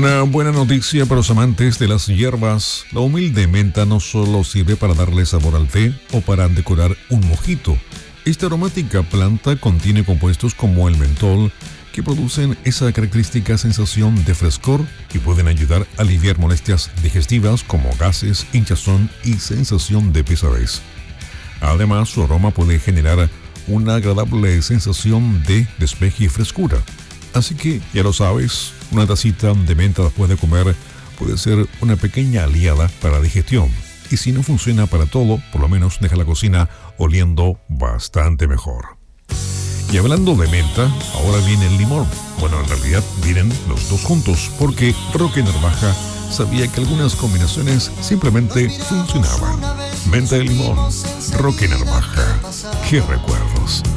Una buena noticia para los amantes de las hierbas. La humilde menta no solo sirve para darle sabor al té o para decorar un mojito. Esta aromática planta contiene compuestos como el mentol, que producen esa característica sensación de frescor y pueden ayudar a aliviar molestias digestivas como gases, hinchazón y sensación de pesadez. Además, su aroma puede generar una agradable sensación de despeje y frescura. Así que, ya lo sabes, una tacita de menta después de comer puede ser una pequeña aliada para la digestión. Y si no funciona para todo, por lo menos deja la cocina oliendo bastante mejor. Y hablando de menta, ahora viene el limón. Bueno, en realidad vienen los dos juntos, porque Roque Narvaja sabía que algunas combinaciones simplemente funcionaban. Menta y limón, Roque Narvaja. ¡Qué recuerdos!